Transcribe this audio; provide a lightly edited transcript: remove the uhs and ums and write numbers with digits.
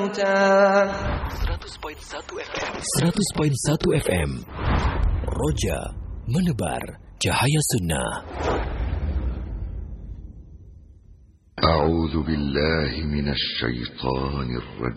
موتى 100.1 FM Roja menebar cahaya sunnah. أعوذ بالله من الشيطان الرجيم